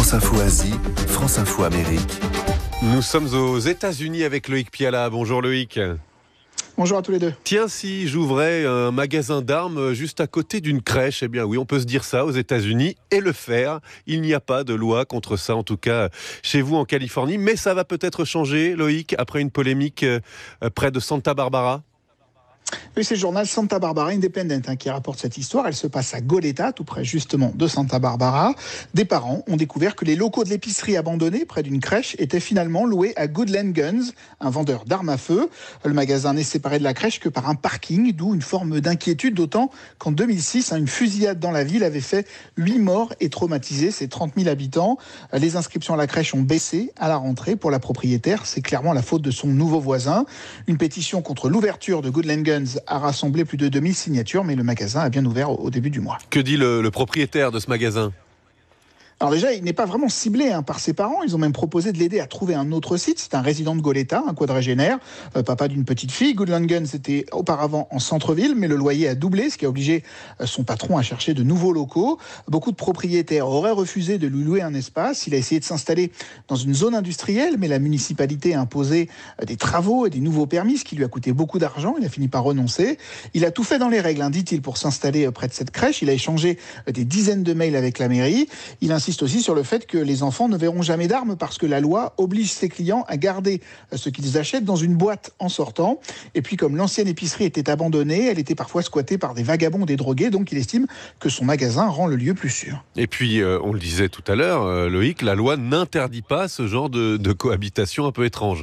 France Info Asie, France Info Amérique. Nous sommes aux États-Unis avec Loïc Piala. Bonjour Loïc. Bonjour à tous les deux. Tiens, si j'ouvrais un magasin d'armes juste à côté d'une crèche, eh bien oui, on peut se dire ça aux États-Unis et le faire. Il n'y a pas de loi contre ça, en tout cas chez vous en Californie. Mais ça va peut-être changer, Loïc, après une polémique près de Santa Barbara. Oui, c'est le journal Santa Barbara Independent qui rapporte cette histoire. Elle se passe à Goleta, tout près justement de Santa Barbara. Des parents ont découvert que les locaux de l'épicerie abandonnée près d'une crèche étaient finalement loués à Goodland Guns, un vendeur d'armes à feu. Le magasin n'est séparé de la crèche que par un parking, d'où une forme d'inquiétude, d'autant qu'en 2006, une fusillade dans la ville avait fait 8 morts et traumatisé ses 30 000 habitants. Les inscriptions à la crèche ont baissé à la rentrée pour la propriétaire. C'est clairement la faute de son nouveau voisin. Une pétition contre l'ouverture de Goodland Guns a rassemblé plus de 2000 signatures, mais le magasin a bien ouvert au début du mois. Que dit le propriétaire de ce magasin ? Alors déjà, il n'est pas vraiment ciblé par ses parents. Ils ont même proposé de l'aider à trouver un autre site. C'est un résident de Goleta, un quadragénaire, papa d'une petite fille. Goodland Guns était auparavant en centre-ville, mais le loyer a doublé, ce qui a obligé son patron à chercher de nouveaux locaux. Beaucoup de propriétaires auraient refusé de lui louer un espace. Il a essayé de s'installer dans une zone industrielle, mais la municipalité a imposé des travaux et des nouveaux permis, ce qui lui a coûté beaucoup d'argent. Il a fini par renoncer. Il a tout fait dans les règles, dit-il, pour s'installer près de cette crèche. Il a échangé des dizaines de mails avec la mairie. Il insiste aussi sur le fait que les enfants ne verront jamais d'armes parce que la loi oblige ses clients à garder ce qu'ils achètent dans une boîte en sortant. Et puis comme l'ancienne épicerie était abandonnée, elle était parfois squattée par des vagabonds, des drogués, donc il estime que son magasin rend le lieu plus sûr. Et puis, on le disait tout à l'heure, Loïc, la loi n'interdit pas ce genre de cohabitation un peu étrange.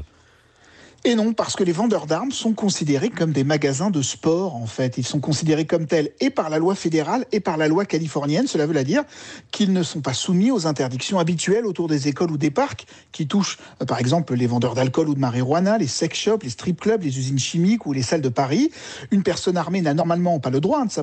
Et non, parce que les vendeurs d'armes sont considérés comme des magasins de sport, en fait. Ils sont considérés comme tels et par la loi fédérale et par la loi californienne. Cela veut dire qu'ils ne sont pas soumis aux interdictions habituelles autour des écoles ou des parcs qui touchent, par exemple, les vendeurs d'alcool ou de marijuana, les sex shops, les strip clubs, les usines chimiques ou les salles de paris. Une personne armée n'a normalement pas le droit de